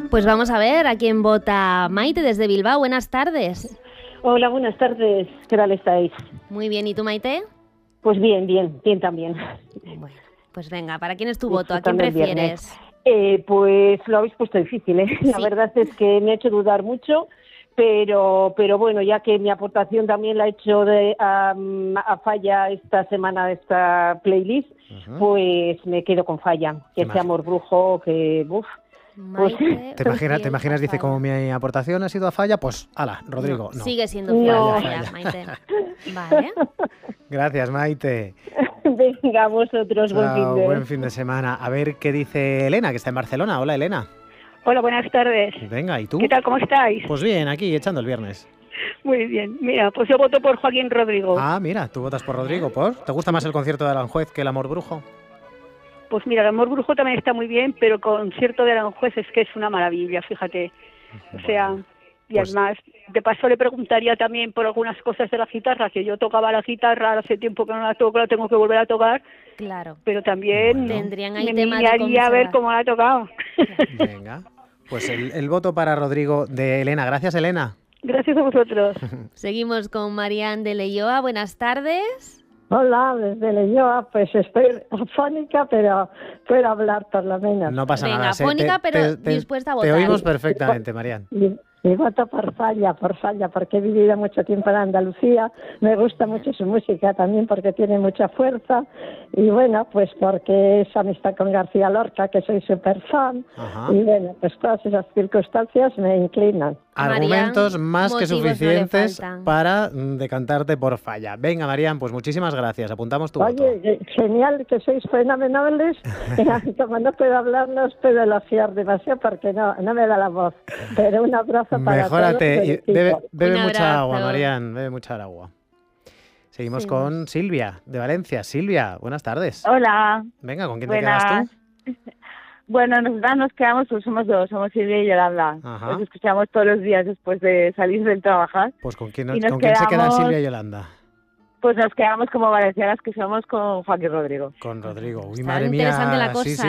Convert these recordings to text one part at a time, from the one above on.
Pues vamos a ver a quién vota Maite desde Bilbao. Buenas tardes. Hola, buenas tardes. ¿Qué tal estáis? Muy bien. ¿Y tú, Maite? Pues bien también. Bueno, pues venga, ¿para quién es tu voto? ¿A quién prefieres? Pues lo habéis puesto difícil, ¿eh? Sí. La verdad es que me ha hecho dudar mucho, pero bueno, ya que mi aportación también la he hecho a Falla esta semana de esta playlist, pues me quedo con Falla, que ese amor brujo que... Maite, ¿Te imaginas, dice, como mi aportación ha sido a Falla? Pues, ala, Rodrigo, no. Sigue siendo Falla, Maite. Vale. Gracias, Maite. Venga, vosotros, buen fin de semana. A ver qué dice Elena, que está en Barcelona. Hola, Elena. Hola, buenas tardes. Venga, ¿y tú? ¿Qué tal, cómo estáis? Pues bien, aquí, echando el viernes. Muy bien. Mira, pues yo voto por Joaquín Rodrigo. Ah, mira, tú votas por Rodrigo, ¿por? ¿Te gusta más el concierto de Aranjuez que el Amor Brujo? Pues mira, el Amor Brujo también está muy bien, pero el concierto de Aranjuez es que es una maravilla, fíjate. O sea, y pues, además, de paso le preguntaría también por algunas cosas de la guitarra, que yo tocaba la guitarra, hace tiempo que no la toco, la tengo que volver a tocar. Claro. Pero también tendrían ahí me tema de miraría a ver cómo la ha tocado. Venga, pues el voto para Rodrigo de Elena. Gracias, Elena. Gracias a vosotros. Seguimos con Marian de Leioa. Buenas tardes. Hola, desde Leioa, pues estoy afónica, pero puedo hablar por lo menos. No pasa nada. Venga, afónica, pero dispuesta a votar. Te oímos perfectamente, Marian. Y voto por Falla, porque he vivido mucho tiempo en Andalucía, me gusta mucho su música también porque tiene mucha fuerza, y bueno, pues porque es amistad con García Lorca, que soy súper fan, y bueno, pues todas esas circunstancias me inclinan. Argumentos Marian, más que suficientes no para decantarte por Falla. Venga, Marian, pues muchísimas gracias, apuntamos tu voto. Oye, genial, que sois fenomenales, como no puedo hablar, no os puedo elogiar demasiado porque no me da la voz, pero un abrazo. Mejórate y bebe mucha agua, Marian, bebe mucha agua. Seguimos con Silvia, de Valencia. Silvia, buenas tardes. Hola. Venga, ¿con quién te quedas tú? Bueno, nosotras nos quedamos, pues somos dos, somos Silvia y Yolanda. Nos escuchamos todos los días después de salir del trabajar. Pues ¿con quién se quedan Silvia y Yolanda? Pues nos quedamos como valencianas que somos con Joaquín Rodrigo. Con Rodrigo. Uy, está madre mía. Interesante la cosa,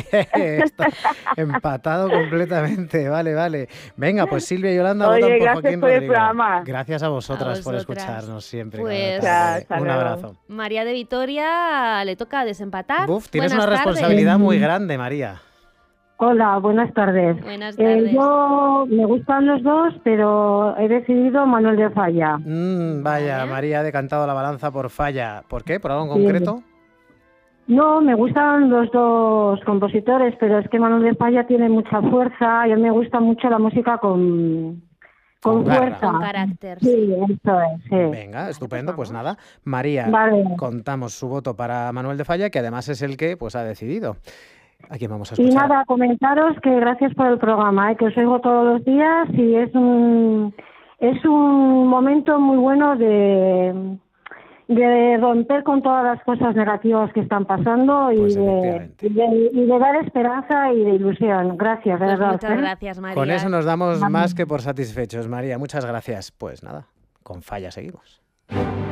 Está empatado completamente. Vale. Venga, pues Silvia y Yolanda votan por Joaquín por Rodrigo. El programa. Gracias a vosotras por escucharnos siempre. Pues, un abrazo. María de Vitoria le toca desempatar. Tienes una responsabilidad muy grande, María. Hola, buenas tardes. Buenas tardes. Yo me gustan los dos, pero he decidido Manuel de Falla. Vaya, María ha decantado la balanza por Falla. ¿Por qué? ¿Por algo en concreto? No, me gustan los dos compositores, pero es que Manuel de Falla tiene mucha fuerza y a mí me gusta mucho la música con fuerza. Con carácter. Sí, eso es. Sí. Venga, estupendo, pues nada. María, contamos su voto para Manuel de Falla, que además es el que pues ha decidido. ¿A quién vamos a escuchar? Y nada, comentaros que gracias por el programa, que os oigo todos los días y es un momento muy bueno de romper con todas las cosas negativas que están pasando y de dar esperanza y de ilusión. Gracias, de verdad. Muchas gracias, María. Con eso nos damos más que por satisfechos, María. Muchas gracias. Pues nada, con Falla seguimos.